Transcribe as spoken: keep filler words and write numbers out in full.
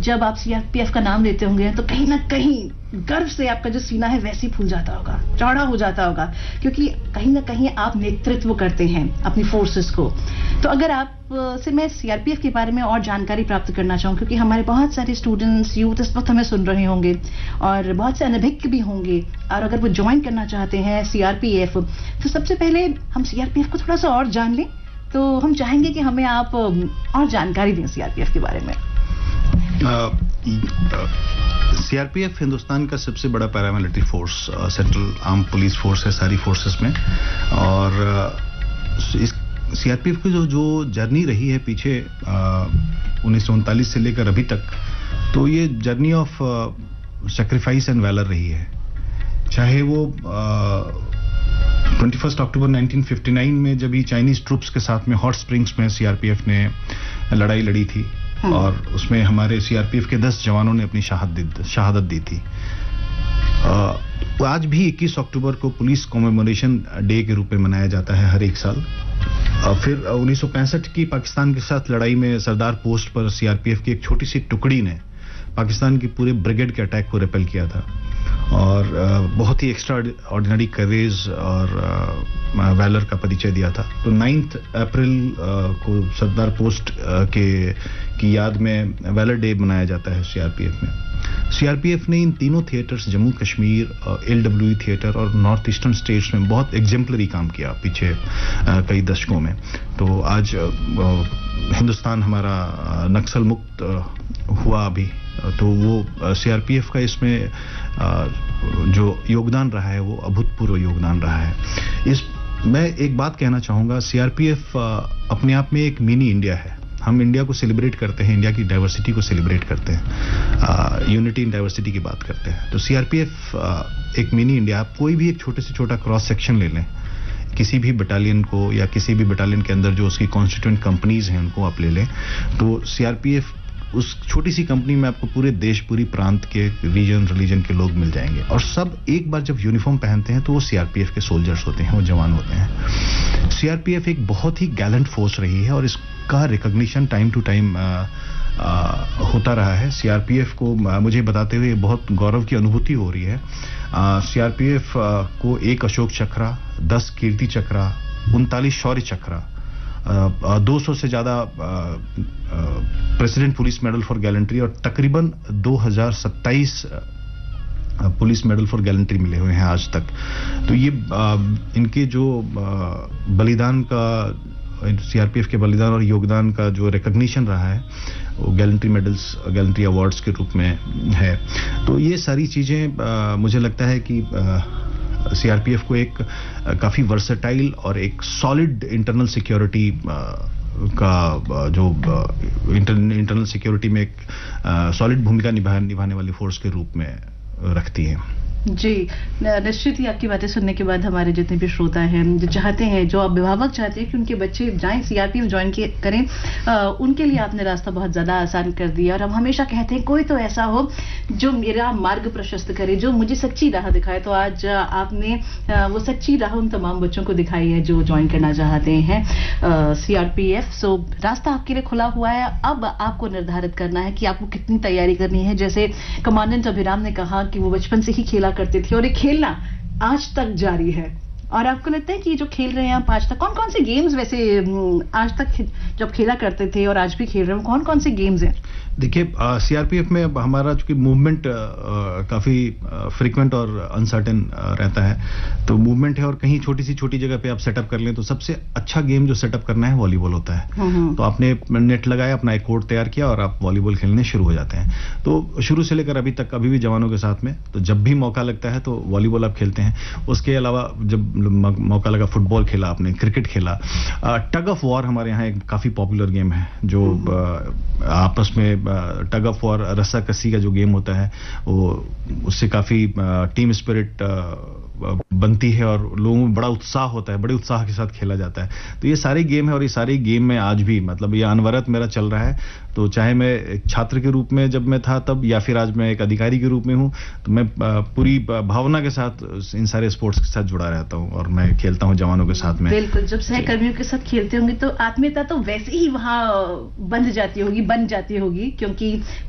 जब आप सीआरपीएफ का नाम लेते होंगे तो कहीं ना कहीं गर्व से आपका जो सीना है वैसे ही फूल जाता होगा, चौड़ा हो जाता होगा, क्योंकि कहीं ना कहीं आप नेतृत्व करते हैं अपनी फोर्सेस को। तो अगर आप से मैं सीआरपीएफ के बारे में और जानकारी प्राप्त करना चाहूँ, क्योंकि हमारे बहुत सारे स्टूडेंट्स, यूथ इस वक्त हमें सुन रहे होंगे और बहुत से अनभिज्ञ भी होंगे, और अगर वो ज्वाइन करना चाहते हैं सीआरपीएफ, तो सबसे पहले हम सीआरपीएफ को थोड़ा सा और जान लें। तो हम चाहेंगे कि हमें आप और जानकारी दें सीआरपीएफ के बारे में। सीआरपीएफ हिंदुस्तान का सबसे बड़ा paramilitary force, central arm police force है सारी फोर्सेस में। और uh, इस सीआरपीएफ की जो जो जर्नी रही है पीछे उन्नीस सौ उनतालीस से लेकर अभी तक, तो ये journey of sacrifice and valour रही है। चाहे वो twenty first October nineteen fifty nine में जब ही चाइनीज ट्रूप्स के साथ में हॉट स्प्रिंग्स में सीआरपीएफ ने लड़ाई लड़ी थी, हाँ। और उसमें हमारे सीआरपीएफ के दस जवानों ने अपनी शहादत शहादत दी थी। आ, आज भी इक्कीस अक्टूबर को पुलिस कॉमेमोरेशन डे के रूप में मनाया जाता है हर एक साल। आ, फिर उन्नीस सौ पैंसठ की पाकिस्तान के साथ लड़ाई में सरदार पोस्ट पर सीआरपीएफ की एक छोटी सी टुकड़ी ने पाकिस्तान की पूरे ब्रिगेड के अटैक को रिपेल किया था, और बहुत ही एक्स्ट्रा ऑर्डिनरी करेज और वैलर का परिचय दिया था। तो नाइन्थ अप्रैल को सरदार पोस्ट के की याद में वैलर डे मनाया जाता है सीआरपीएफ में। सीआरपीएफ ने इन तीनों theatres, Jammu Kashmir, LWE theatre और नॉर्थ ईस्टर्न स्टेट्स में बहुत एग्जेम्पलरी काम किया पीछे कई दशकों में। तो आज हिंदुस्तान हमारा नक्सल मुक्त हुआ अभी, तो वो सीआरपीएफ का इसमें जो योगदान रहा है वो अभूतपूर्व योगदान रहा है। इस मैं एक बात कहना चाहूंगा, सीआरपीएफ अपने आप में एक मिनी इंडिया है। हम इंडिया को सेलिब्रेट करते हैं, इंडिया की डाइवर्सिटी को सेलिब्रेट करते हैं, यूनिटी इन डाइवर्सिटी की बात करते हैं। तो सीआरपीएफ एक मिनी इंडिया। आप कोई भी एक छोटे से छोटा क्रॉस सेक्शन ले लें, किसी भी बटालियन को या किसी भी बटालियन के अंदर जो उसकी कॉन्स्टिट्यूएंट कंपनीज हैं उनको आप ले लें, तो सीआरपीएफ उस छोटी सी कंपनी में आपको पूरे देश, पूरी प्रांत के, रीजन रिलीजन के लोग मिल जाएंगे, और सब एक बार जब यूनिफॉर्म पहनते हैं तो वो सीआरपीएफ के सोल्जर्स होते हैं, वो जवान होते हैं। सीआरपीएफ एक बहुत ही गैलेंट फोर्स रही है और इसका रिकॉग्निशन टाइम टू टाइम होता रहा है। सीआरपीएफ को मुझे बताते हुए बहुत गौरव की अनुभूति हो रही है। सीआरपीएफ को एक अशोक चक्रा, दस कीर्ति चक्रा, उनतालीस शौर्य चक्रा, दो सौ से ज्यादा president police medal for gallantry और तकरीबन दो हज़ार सत्ताईस पुलिस मेडल फॉर गैलेंट्री मिले हुए हैं आज तक। तो ये आ, इनके जो आ, बलिदान का, सीआरपीएफ के बलिदान और योगदान का जो रिकॉग्निशन रहा है वो गैलेंट्री मेडल्स, गैलेंट्री अवार्ड्स के रूप में है। तो ये सारी चीजें मुझे लगता है कि सीआरपीएफ को एक काफी वर्सेटाइल और एक सॉलिड इंटरनल सिक्योरिटी का जो इंटरनल सिक्योरिटी में एक सॉलिड भूमिका निभा, निभाने वाली फोर्स के रूप में रखती है। जी, निश्चित ही आपकी बातें सुनने के बाद हमारे जितने भी श्रोता हैं, जो चाहते हैं, जो अभिभावक चाहते हैं कि उनके बच्चे जाएं सीआरपीएफ ज्वाइन करें, आ, उनके लिए आपने रास्ता बहुत ज्यादा आसान कर दिया। और हम हमेशा कहते हैं कोई तो ऐसा हो जो मेरा मार्ग प्रशस्त करे, जो मुझे सच्ची राह दिखाए। तो आज आपने आ, वो सच्ची राह उन तमाम बच्चों को दिखाई है जो ज्वाइन करना चाहते हैं सीआरपीएफ। सो रास्ता आपके लिए खुला हुआ है। अब आपको निर्धारित करना है कि आपको कितनी तैयारी करनी है। जैसे कमांडेंट अभिराम ने कहा कि वो बचपन से ही खेला करते थे और ये खेलना आज तक जारी है। और आपको लगता है कि जो खेल रहे हैं आप आज तक, कौन कौन से गेम्स वैसे आज तक जब खेला करते थे और आज भी खेल रहे हो, कौन कौन से गेम्स हैं? देखिए, सीआरपीएफ में हमारा चूंकि मूवमेंट काफी फ्रीक्वेंट और अनसर्टेन रहता है, तो मूवमेंट है और कहीं छोटी सी छोटी जगह पे आप सेटअप कर लें तो सबसे अच्छा गेम जो सेटअप करना है वॉलीबॉल होता है। तो आपने नेट लगाया, अपना एक कोर्ट तैयार किया और आप वॉलीबॉल खेलने शुरू हो जाते हैं। तो शुरू से लेकर अभी तक, अभी भी जवानों के साथ में, तो जब भी मौका लगता है तो वॉलीबॉल आप खेलते हैं। उसके अलावा जब मौका लगा फुटबॉल खेला आपने, क्रिकेट खेला। टग ऑफ वॉर हमारे यहाँ एक काफी पॉपुलर गेम है, जो आपस में टग ऑफ वॉर, रस्सा कस्सी का जो गेम होता है, वो उससे काफी टीम स्पिरिट बनती है और लोगों में बड़ा उत्साह होता है, बड़े उत्साह के साथ खेला जाता है। तो ये सारे गेम है और ये सारे गेम में आज भी, मतलब ये अनवरत मेरा चल रहा है। तो चाहे मैं एक छात्र के रूप में जब मैं था तब, या फिर आज मैं एक अधिकारी के रूप में हूं, तो मैं पूरी भावना के साथ इन सारे स्पोर्ट्स के साथ जुड़ा रहता हूं और मैं खेलता हूं जवानों के साथ में। बिल्कुल, जब सहकर्मियों के साथ खेलते होंगे तो आत्मीयता तो वैसे ही वहां बंध जाती होगी, बन जाती होगी, क्योंकि